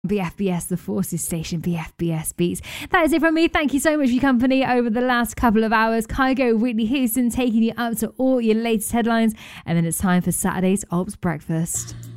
BFBS, the Forces Station, BFBS Beats. That is it from me. Thank you so much for your company over the last couple of hours. Kygo, Whitney Houston taking you up to all your latest headlines. And then it's time for Saturday's Ops Breakfast.